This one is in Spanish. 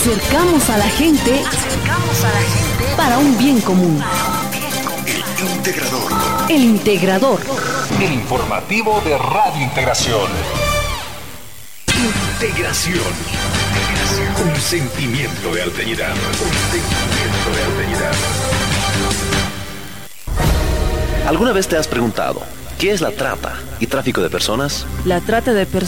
Acercamos a la gente para un bien común. El Integrador. El Integrador. El informativo de Radio Integración. Integración. Un sentimiento de alteridad. ¿Alguna vez te has preguntado qué es la trata y tráfico de personas? La trata de personas